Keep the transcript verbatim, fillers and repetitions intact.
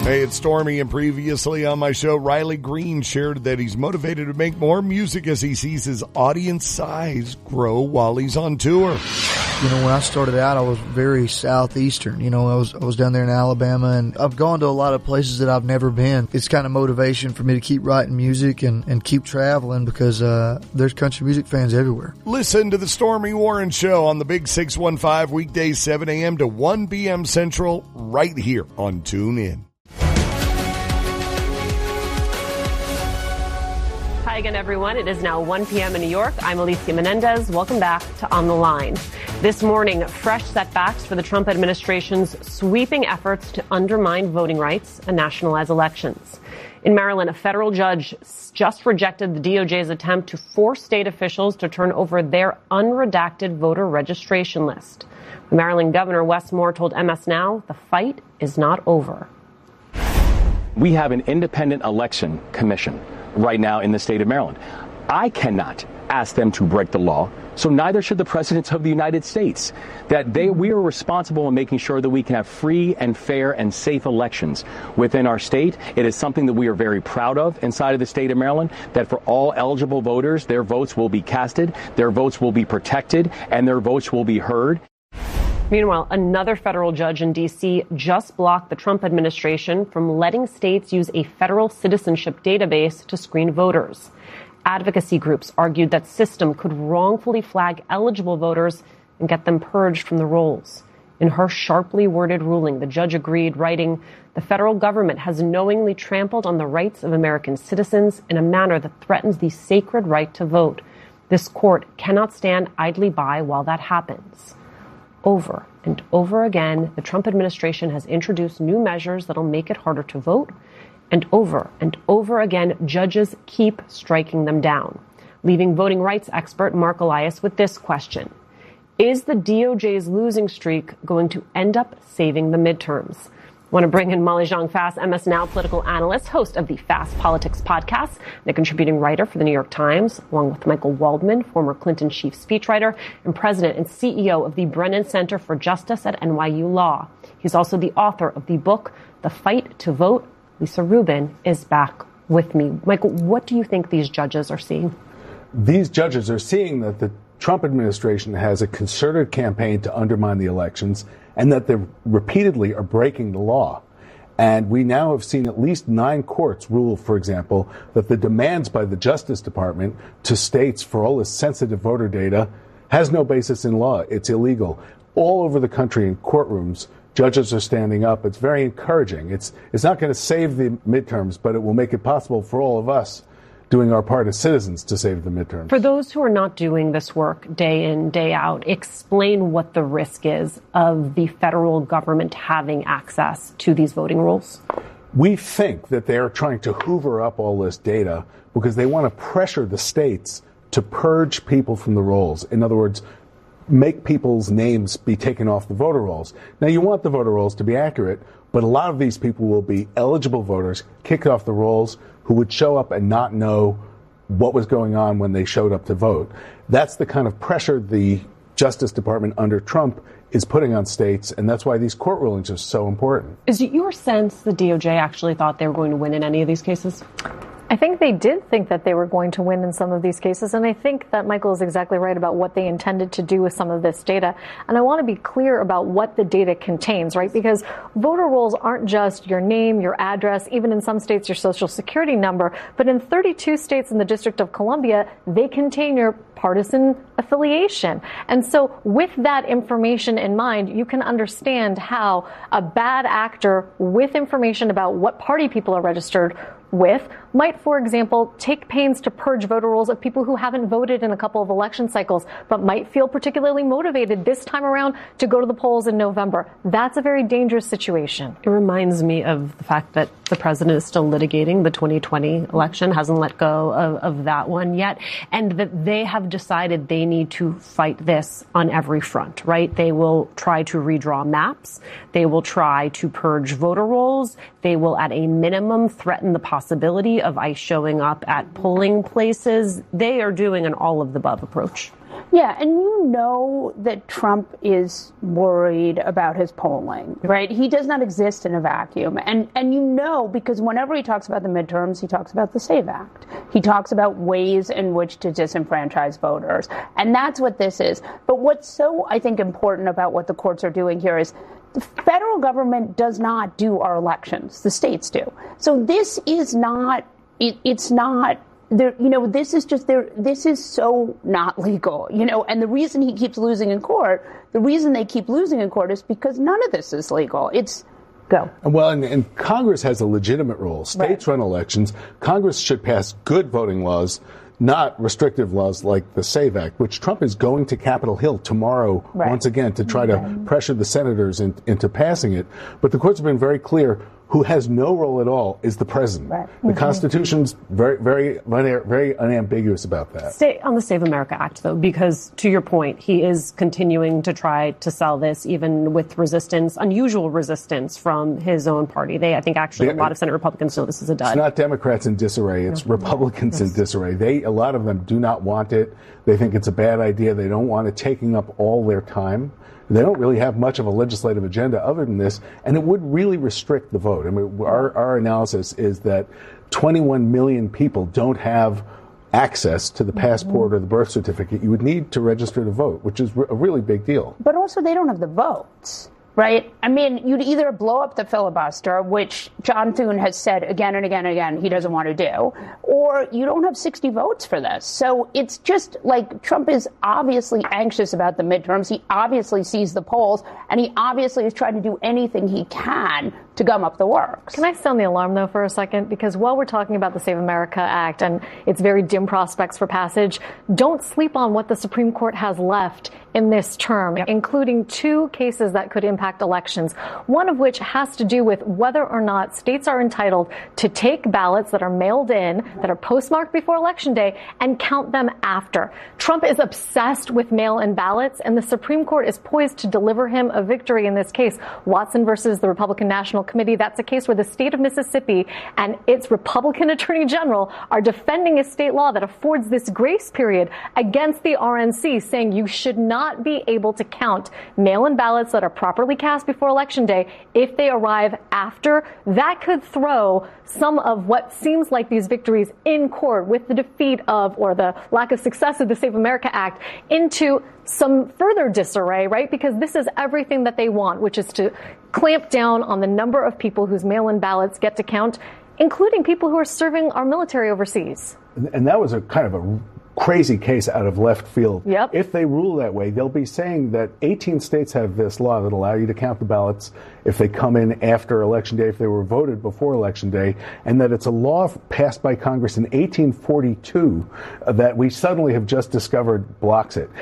Hey, it's Stormy, and previously on my show, Riley Green shared that he's motivated to make more music as he sees his audience size grow while he's on tour. You know, when I started out, I was very southeastern. You know, I was I was down there in Alabama, and I've gone to a lot of places that I've never been. It's kind of motivation for me to keep writing music and, and keep traveling because uh, there's country music fans everywhere. Listen to the Stormy Warren Show on the Big six one five, weekdays seven a.m. to one p.m. Central, right here on TuneIn. Hi again, everyone. It is now one p.m. in New York. I'm Alicia Menendez. Welcome back to On the Line. This morning, fresh setbacks for the Trump administration's sweeping efforts to undermine voting rights and nationalize elections. In Maryland, a federal judge just rejected the D O J's attempt to force state officials to turn over their unredacted voter registration list. Maryland Governor Wes Moore told M S Now the fight is not over. We have an independent election commission right now in the state of Maryland. I cannot ask them to break the law, so neither should the presidents of the United States. That they, we are responsible in making sure that we can have free and fair and safe elections within our state. It is something that we are very proud of inside of the state of Maryland, that for all eligible voters, their votes will be casted, their votes will be protected, and their votes will be heard. Meanwhile, another federal judge in D C just blocked the Trump administration from letting states use a federal citizenship database to screen voters. Advocacy groups argued that system could wrongfully flag eligible voters and get them purged from the rolls. In her sharply worded ruling, the judge agreed, writing, "The federal government has knowingly trampled on the rights of American citizens in a manner that threatens the sacred right to vote. This court cannot stand idly by while that happens." Over and over again, the Trump administration has introduced new measures that'll make it harder to vote. And over and over again, judges keep striking them down, leaving voting rights expert Mark Elias with this question. Is the D O J's losing streak going to end up saving the midterms? I want to bring in Molly Jong-Fast, M S Now political analyst, host of the Fast Politics podcast, and a contributing writer for the New York Times, along with Michael Waldman, former Clinton chief speechwriter and president and C E O of the Brennan Center for Justice at N Y U Law. He's also the author of the book, The Fight to Vote. Lisa Rubin is back with me. Michael, what do you think these judges are seeing? These judges are seeing that the Trump administration has a concerted campaign to undermine the elections and that they repeatedly are breaking the law. And we now have seen at least nine courts rule, for example, that the demands by the Justice Department to states for all this sensitive voter data has no basis in law. It's illegal. All over the country in courtrooms, judges are standing up. It's very encouraging. It's, it's not going to save the midterms, but it will make it possible for all of us doing our part as citizens to save the midterms. For those who are not doing this work day in, day out, explain what the risk is of the federal government having access to these voting rolls. We think that they are trying to hoover up all this data because they want to pressure the states to purge people from the rolls. In other words, make people's names be taken off the voter rolls. Now, you want the voter rolls to be accurate, but a lot of these people will be eligible voters kicked off the rolls who would show up and not know what was going on when they showed up to vote. That's the kind of pressure the Justice Department under Trump is putting on states, and that's why these court rulings are so important. Is it your sense the D O J actually thought they were going to win in any of these cases? I think they did think that they were going to win in some of these cases, and I think that Michael is exactly right about what they intended to do with some of this data. And I want to be clear about what the data contains, right? Because voter rolls aren't just your name, your address, even in some states your social security number, but in thirty-two states in the District of Columbia, they contain your partisan affiliation. And so with that information in mind, you can understand how a bad actor with information about what party people are registered with might, for example, take pains to purge voter rolls of people who haven't voted in a couple of election cycles, but might feel particularly motivated this time around to go to the polls in November. That's a very dangerous situation. It reminds me of the fact that the president is still litigating the twenty twenty election, hasn't let go of, of that one yet, and that they have decided they need to fight this on every front, right? They will try to redraw maps. They will try to purge voter rolls. They will, at a minimum, threaten the possibility of ICE showing up at polling places. They are doing an all of the above approach. Yeah, and you know that Trump is worried about his polling, right? He does not exist in a vacuum. And and you know, because whenever he talks about the midterms, he talks about the SAVE Act. He talks about ways in which to disenfranchise voters. And that's what this is. But what's so, I think, important about what the courts are doing here is the federal government does not do our elections. The states do. So this is not, it, it's not, There, you know, this is just there. This is so not legal, you know, and the reason he keeps losing in court, the reason they keep losing in court is because none of this is legal. It's go. Well, and, and Congress has a legitimate role. States right. run elections. Congress should pass good voting laws, not restrictive laws like the SAVE Act, which Trump is going to Capitol Hill tomorrow right. once again to try right. to pressure the senators in, into passing it. But the courts have been very clear. Who has no role at all is the president. Right. The mm-hmm. Constitution's very, very, very unambiguous about that. Stay on the Save America Act, though, because to your point, he is continuing to try to sell this, even with resistance, unusual resistance from his own party. They, I think, actually, they, a lot of Senate Republicans know this is a dud. It's not Democrats in disarray; it's no. Republicans yes. in disarray. They, a lot of them, do not want it. They think it's a bad idea. They don't want it taking up all their time. They don't really have much of a legislative agenda other than this, and it would really restrict the vote. I mean, our, our analysis is that twenty-one million people don't have access to the passport or the birth certificate you would need to register to vote, which is a really big deal. But also, they don't have the votes. Right? I mean, you'd either blow up the filibuster, which John Thune has said again and again and again he doesn't want to do, or you don't have sixty votes for this. So it's just like Trump is obviously anxious about the midterms. He obviously sees the polls, and he obviously is trying to do anything he can to gum up the works. Can I sound the alarm, though, for a second? Because while we're talking about the Save America Act and its very dim prospects for passage, don't sleep on what the Supreme Court has left in this term, yep. including two cases that could impact elections, one of which has to do with whether or not states are entitled to take ballots that are mailed in, that are postmarked before Election Day, and count them after. Trump is obsessed with mail-in ballots, and the Supreme Court is poised to deliver him a victory in this case. Watson versus the Republican National Committee, that's a case where the state of Mississippi and its Republican Attorney General are defending a state law that affords this grace period against the R N C, saying you should not be able to count mail-in ballots that are properly cast before Election Day if they arrive after. That could throw some of what seems like these victories in court with the defeat of, or the lack of success of the Save America Act, into some further disarray, right? Because this is everything that they want, which is to clamp down on the number of people whose mail-in ballots get to count, including people who are serving our military overseas. And that was a kind of a crazy case out of left field. Yep. If they rule that way, they'll be saying that eighteen states have this law that allow you to count the ballots if they come in after Election Day, if they were voted before Election Day, and that it's a law passed by Congress in eighteen forty-two that we suddenly have just discovered blocks it.